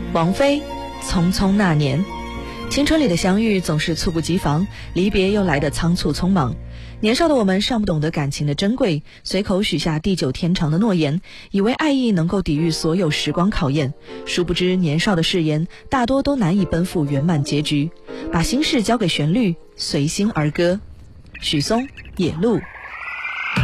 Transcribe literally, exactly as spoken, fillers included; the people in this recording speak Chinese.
王菲，匆匆那年。青春里的相遇总是猝不及防，离别又来得仓促匆忙。年少的我们尚不懂得感情的珍贵，随口许下地久天长的诺言，以为爱意能够抵御所有时光考验。殊不知年少的誓言大多都难以奔赴圆满结局。把心事交给旋律，随心而歌。许嵩，野鹿。